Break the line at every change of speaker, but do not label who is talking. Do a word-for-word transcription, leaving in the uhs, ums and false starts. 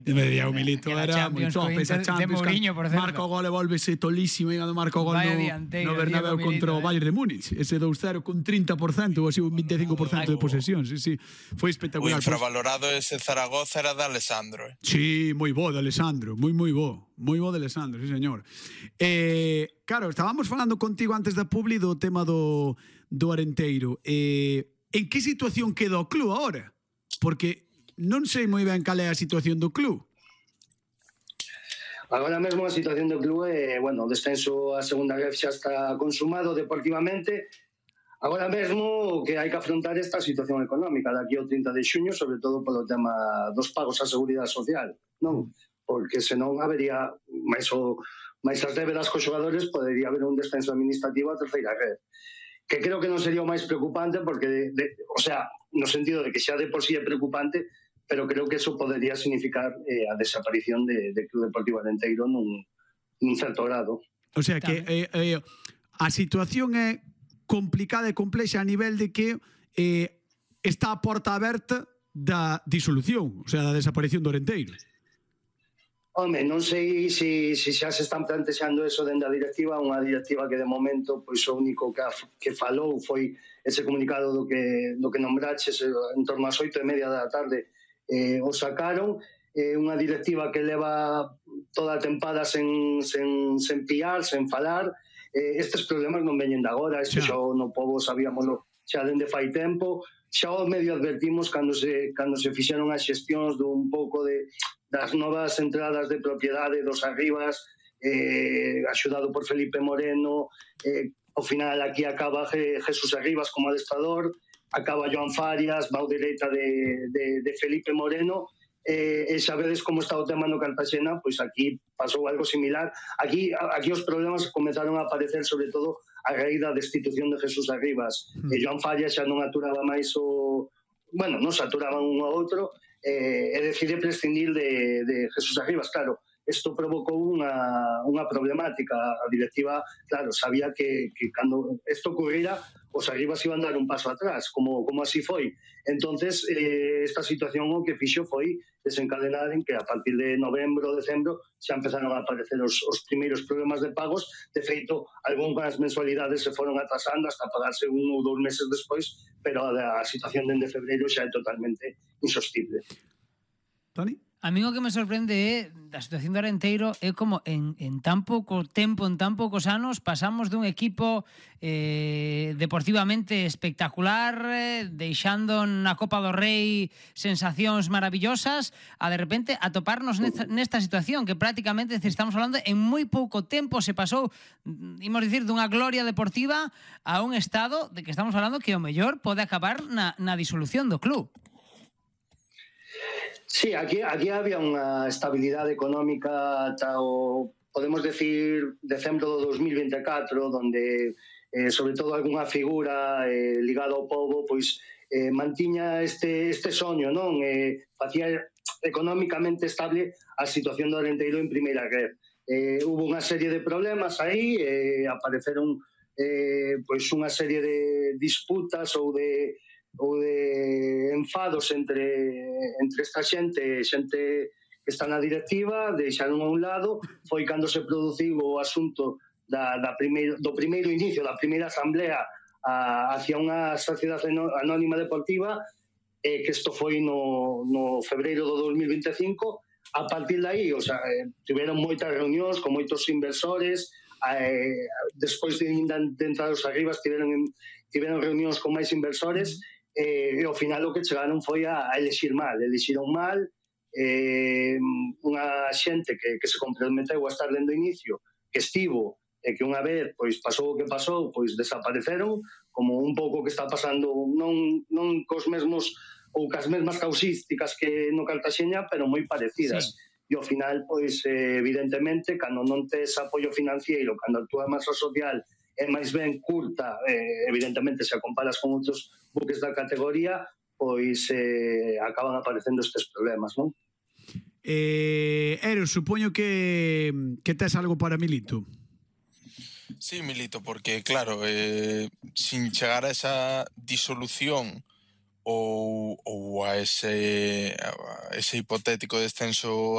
Media o Milito era moi top esa Champions. Marca o gol e volvese tolísimo e marca o gol no Bernabéu contra o Bayern de Múnich. Ese dos cero con trinta por cento ou así un vinte e cinco por cento de posesión. Sí, sí. Foi espectacular.
O infravalorado ese Zaragoza era de Alessandro.
Sí, moi bo de Alessandro. Moi, moi bo. Moi bo de Alessandro, sí, señor. Eh, claro, estábamos falando contigo antes da publi do tema do, do Arenteiro. Eh, en que situación queda o club agora? Porque non sei moi ben cal é a situación do club.
Agora mesmo a situación do club é, bueno, o descenso a segunda vez xa está consumado deportivamente. Agora mesmo que hai que afrontar esta situación económica daqui ao trinta de xuño, sobre todo polo tema dos pagos á Seguridade Social, non? Porque senón habería máis o máis as débedas cos xogadores, podería haber un descenso administrativo a terceira red. Que creo que non sería o máis preocupante porque, de, de, o sea, no sentido de que xa de por sí é preocupante, pero creo que eso podería significar eh, a desaparición de, de Club Deportivo Arenteiro nun, nun certo grado.
O sea que eh, eh, a situación é complicada e complexa a nivel de que eh, está a porta aberta da disolución, o sea, da desaparición do Arenteiro.
Home, non sei se, se xa se están plantexando eso dende a directiva, unha directiva que de momento pois o único que, que falou foi ese comunicado do que, do que nombraches en torno ás oito e media da tarde. Eh, o sacaron, eh, unha directiva que leva toda a tempada sen, sen, sen piar, sen falar. Eh, estes problemas non veñen de agora, este xa no povo sabíamoslo xa dende fai tempo, xa o medio advertimos cando se, cando se fixeron as xestións dun pouco de, das novas entradas de propiedade dos Arribas, eh, axudado por Felipe Moreno, eh, ao final aquí acaba Jesús Arribas como adestrador, acaba Joan Farias, va ao dereita de, de, de Felipe Moreno, eh, e xa vedes como está o tema no Cartaxena, pois aquí pasou algo similar. Aquí, aquí os problemas comezaron a aparecer sobre todo a raíz da destitución de Jesús Arribas. Mm. E Joan Farias xa non aturaba máis o... Bueno, non se aturaban un ao outro, eh, e decide prescindir de, de Jesús Arribas, claro. Isto provocou unha, unha problemática. A directiva, claro, sabía que, que cando isto ocurrira, os Arribas iban dar un paso atrás, como, como así foi. Entonces, eh, esta situación o que fixo foi desencadenar en que a partir de novembro, decembro, xa empezaron a aparecer os, os primeiros problemas de pagos. De feito, algunhas mensualidades se foron atrasando hasta pagarse un ou dous meses despois, pero a, a situación dende febreiro xa é totalmente insostible.
Toni?
A mí o que me sorprende é da situación do Arenteiro é como en, en tan pouco tempo, en tan poucos anos, pasamos dun equipo eh, deportivamente espectacular, eh, deixando na Copa do Rei sensacións maravillosas, a de repente atoparnos nesta, nesta situación que prácticamente estamos falando en moi pouco tempo se pasou, imos dicir, dunha gloria deportiva a un estado de que estamos falando que o mellor pode acabar na, na disolución do club.
Sí, aquí, aquí había unha estabilidade económica ata o, podemos decir, decembro do dos mil vinte e catro, donde, eh, sobre todo, algunha figura eh, ligada ao povo, pois, eh, mantiña este, este soño, non? Eh, facía económicamente estable a situación do Arenteiro en primeira red. Eh, hubo unha serie de problemas aí, eh, apareceron eh, pois unha serie de disputas ou de ou de enfados entre, entre esta xente, xente que está na directiva, deixaron a un lado, foi cando se produciu o asunto da, da primeiro, do primeiro inicio, da primeira asamblea a, hacia unha sociedade anónima deportiva, eh, que isto foi no, no febreiro do dos mil vinte e cinco. A partir de aí, o sea, eh, tiveron moitas reunións con moitos inversores, eh, despois de, de entrar os Arribas tiveron, tiveron reunións con máis inversores, Eh, e ao final o que chegaron foi a, a elexir mal, elexiron mal, eh, unha xente que, que se comprometeu a estar dentro do inicio, que estivo, e que unha vez pois pasou o que pasou, pois desapareceron, como un pouco que está pasando non, non cos mesmos ou cas mesmas causísticas que no Cartaxeña, pero moi parecidas. Sí. E ao final, pois, eh, evidentemente, cando non tes apoio financiero, cando a túa masa social é máis ben curta, eh, evidentemente se a comparas con outros buques da categoría, pois eh, acaban aparecendo estes problemas, non?
Eh, Ero, supoño que, que tes algo para Milito.
Sí, Milito, porque claro, eh, sin chegar a esa disolución ou, ou a ese, a ese hipotético descenso